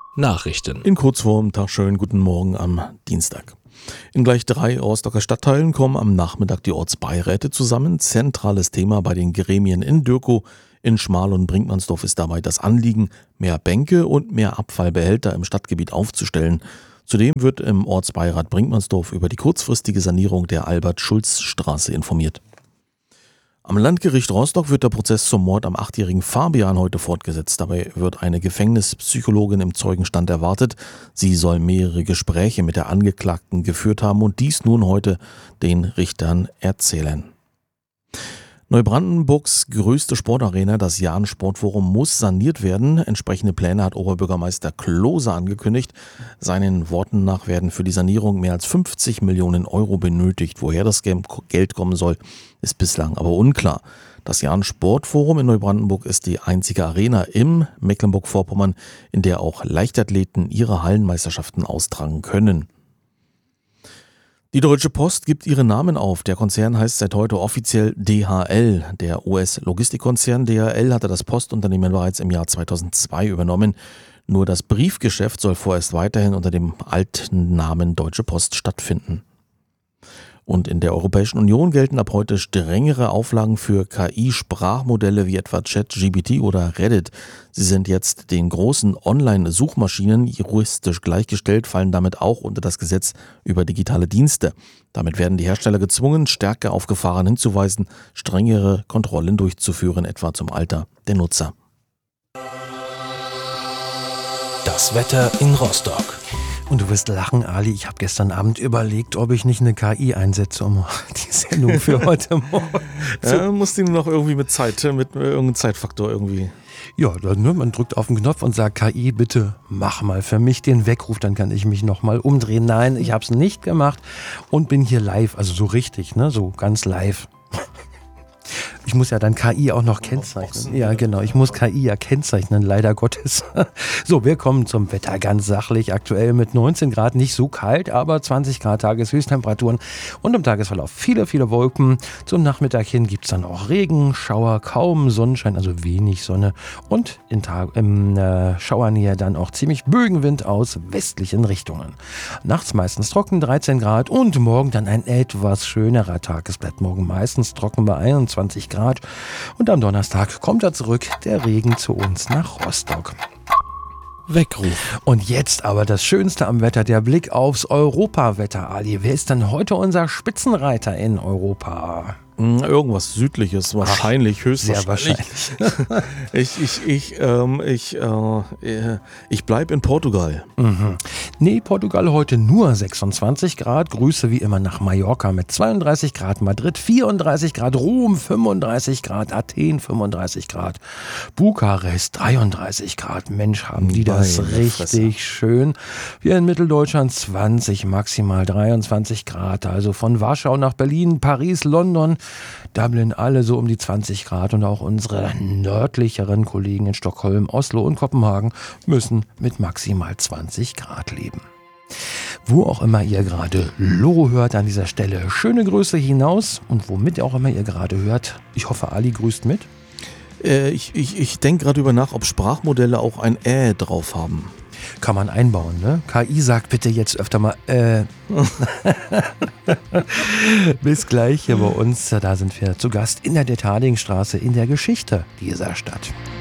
Nachrichten. In Kurzform, Tag schön, guten Morgen am Dienstag. In gleich 3 Rostocker Stadtteilen kommen am Nachmittag die Ortsbeiräte zusammen. Zentrales Thema bei den Gremien in Dürkow. In Schmal- und Brinkmannsdorf ist dabei das Anliegen, mehr Bänke und mehr Abfallbehälter im Stadtgebiet aufzustellen. Zudem wird im Ortsbeirat Brinkmannsdorf über die kurzfristige Sanierung der Albert-Schulz-Straße informiert. Am Landgericht Rostock wird der Prozess zum Mord am 8-jährigen Fabian heute fortgesetzt. Dabei wird eine Gefängnispsychologin im Zeugenstand erwartet. Sie soll mehrere Gespräche mit der Angeklagten geführt haben und dies nun heute den Richtern erzählen. Neubrandenburgs größte Sportarena, das Jahn-Sportforum, muss saniert werden. Entsprechende Pläne hat Oberbürgermeister Klose angekündigt. Seinen Worten nach werden für die Sanierung mehr als 50 Millionen Euro benötigt. Woher das Geld kommen soll, ist bislang aber unklar. Das Jahn-Sportforum in Neubrandenburg ist die einzige Arena im Mecklenburg-Vorpommern, in der auch Leichtathleten ihre Hallenmeisterschaften austragen können. Die Deutsche Post gibt ihren Namen auf. Der Konzern heißt seit heute offiziell DHL. Der US-Logistikkonzern DHL hatte das Postunternehmen bereits im Jahr 2002 übernommen. Nur das Briefgeschäft soll vorerst weiterhin unter dem alten Namen Deutsche Post stattfinden. Und in der Europäischen Union gelten ab heute strengere Auflagen für KI-Sprachmodelle wie etwa ChatGPT oder Reddit. Sie sind jetzt den großen Online-Suchmaschinen juristisch gleichgestellt, fallen damit auch unter das Gesetz über digitale Dienste. Damit werden die Hersteller gezwungen, stärker auf Gefahren hinzuweisen, strengere Kontrollen durchzuführen, etwa zum Alter der Nutzer. Das Wetter in Rostock. Und du wirst lachen, Ali, ich habe gestern Abend überlegt, ob ich nicht eine KI einsetze, um die Sendung für heute Morgen Ja, musst du noch irgendwie mit irgendeinem Zeitfaktor irgendwie. Ja, man drückt auf den Knopf und sagt, KI, bitte mach mal für mich den Weckruf, dann kann ich mich nochmal umdrehen. Nein, ich habe es nicht gemacht und bin hier live, also so richtig, ne, so ganz live. Ich muss ja dann KI auch noch kennzeichnen. Ja, genau. Ich muss KI ja kennzeichnen, leider Gottes. So, wir kommen zum Wetter ganz sachlich. Aktuell mit 19 Grad, nicht so kalt, aber 20 Grad Tageshöchsttemperaturen und im Tagesverlauf viele, viele Wolken. Zum Nachmittag hin gibt es dann auch Regen, Schauer, kaum Sonnenschein, also wenig Sonne und in Schauernähe dann auch ziemlich Bögenwind aus westlichen Richtungen. Nachts meistens trocken, 13 Grad und morgen dann ein etwas schönerer Tag. Es bleibt morgen meistens trocken bei 21 Grad. Und am Donnerstag kommt er zurück, der Regen zu uns nach Rostock. Weckruf. Und jetzt aber das Schönste am Wetter, der Blick aufs Europawetter, Ali. Wer ist denn heute unser Spitzenreiter in Europa? Irgendwas Südliches, wahrscheinlich, höchstwahrscheinlich. Sehr wahrscheinlich. Ich bleibe in Portugal. Nee, Portugal heute nur 26 Grad. Grüße wie immer nach Mallorca mit 32 Grad, Madrid 34 Grad, Rom 35 Grad, Athen 35 Grad, Bukarest 33 Grad. Mensch, haben die das richtig schön. Wir in Mitteldeutschland 20, maximal 23 Grad. Also von Warschau nach Berlin, Paris, London, Dublin, alle so um die 20 Grad und auch unsere nördlicheren Kollegen in Stockholm, Oslo und Kopenhagen müssen mit maximal 20 Grad leben. Wo auch immer ihr gerade Loro hört an dieser Stelle, schöne Grüße hinaus und womit auch immer ihr gerade hört. Ich hoffe, Ali grüßt mit. Ich denke gerade über nach, ob Sprachmodelle auch ein drauf haben. Kann man einbauen, ne? KI sagt bitte jetzt öfter mal Bis gleich hier bei uns. Da sind wir zu Gast in der Detadingstraße in der Geschichte dieser Stadt.